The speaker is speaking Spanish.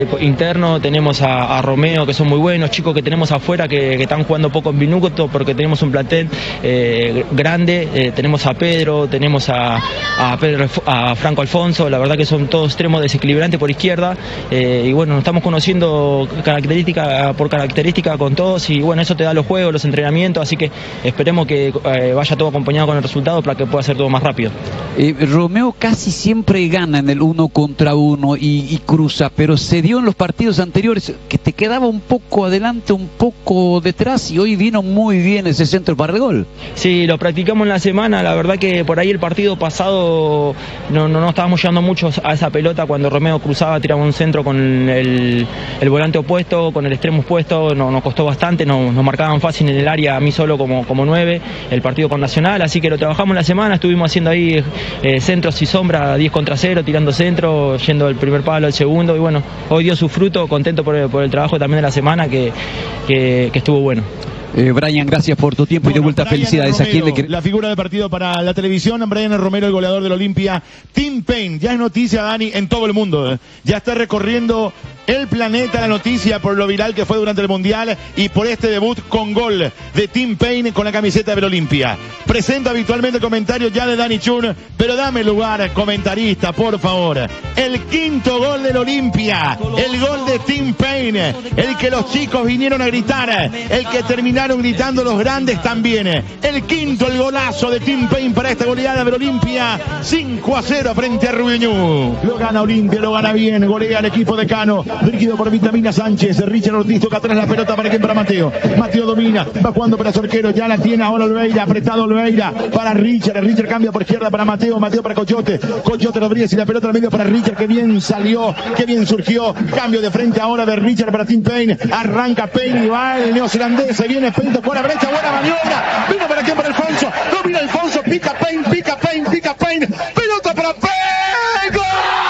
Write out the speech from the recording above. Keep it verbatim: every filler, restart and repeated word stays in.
Interno tenemos a, a Romeo, que son muy buenos, chicos que tenemos afuera que, que están jugando poco en minutos porque tenemos un plantel eh, grande, eh, tenemos a Pedro, tenemos a, a, Pedro, a Franco Alfonso, la verdad que son todos extremos desequilibrantes por izquierda, eh, y bueno, nos estamos conociendo característica por característica con todos, y bueno, eso te da los juegos, los entrenamientos, así que esperemos que eh, vaya todo acompañado con el resultado para que pueda ser todo más rápido. Eh, Romeo casi siempre gana en el uno contra uno y, y cruza, pero se dio en los partidos anteriores que te quedaba un poco adelante, un poco detrás, y hoy vino muy bien ese centro para el gol. Sí, lo practicamos en la semana, la verdad que por ahí el partido pasado no, no, no estábamos llegando mucho a esa pelota cuando Romeo cruzaba, tiraba un centro con el, el volante opuesto, con el extremo opuesto, no, nos costó bastante, nos, nos marcaban fácil en el área a mí solo como, como nueve, el partido con Nacional, así que lo trabajamos en la semana, estuvimos haciendo ahí eh, centros y sombra, diez contra cero, tirando centro, yendo el primer palo, el segundo, y bueno, hoy dio su fruto, contento por el, por el trabajo también de la semana que, que, que estuvo bueno. Eh, Brian, gracias por tu tiempo, bueno, y de vuelta Brian felicidades. Romero, a quien le... la figura del partido para la televisión, Brian Romero, el goleador del Olimpia. Tim Payne, ya es noticia, Dani, en todo el mundo. Ya está recorriendo el planeta la noticia por lo viral que fue durante el Mundial y por este debut con gol de Tim Payne con la camiseta del Olimpia. Presento habitualmente el comentario ya de Dani Chun, pero dame lugar, comentarista, por favor. El quinto gol del Olimpia, el gol de Tim Payne, el que los chicos vinieron a gritar, el que terminaron gritando los grandes también. El quinto, el golazo de Tim Payne para esta goleada del Olimpia, cinco a cero frente a Rubiñú. Lo gana Olimpia, lo gana bien, golea al equipo de Cano, dirigido por Vitamina Sánchez. Richard Ortiz toca atrás la pelota para quien, para Mateo. Mateo domina, va jugando para Sorquero, ya la tiene ahora Olveira, apretado Olveira para Richard. Richard cambia por izquierda para Mateo, Mateo para Coyote, Coyote Rodríguez y la pelota al medio para Richard, que bien salió, que bien surgió. Cambio de frente ahora de Richard para Tim Payne, arranca Payne y va el neozelandés, se viene Payne, tocó la brecha, buena maniobra, vino para quien, para Alfonso, domina Alfonso, pica Payne, pica Payne, pica Payne, pelota para Payne, ¡gol!